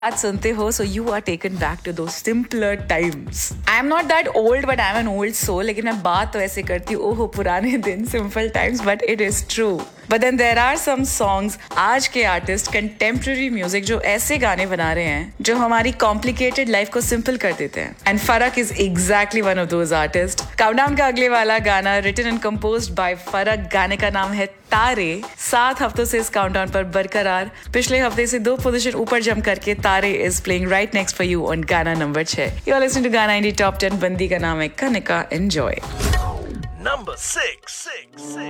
आज सुनते हो so you are taken back to दो simpler times. I am not that old but I am an old soul. लेकिन मैं बात तो ऐसे करती हूँ ओहो पुराने दिन simple times but it is true. But then there are some songs आज के आर्टिस्ट कंटेम्प्रेरी म्यूजिक जो ऐसे गाने बना रहे हैं जो हमारी कॉम्प्लिकेटेड लाइफ को सिंपल कर देते हैं. एंड फरक is exactly one of those artist. Countdown का अगले वाला गाना रिटन एंड कंपोज्ड बाय फरक. गाने का नाम है तारे. 7 हफ्तों से इस काउंटडाउन पर बरकरार. पिछले हफ्ते से 2 पोजीशन ऊपर जम करके तारे is playing right next for you on गाना number 6. You are listening to गाना इंडी टॉप 10. बंदी का नाम है कनिका. एंजॉय. Number 6.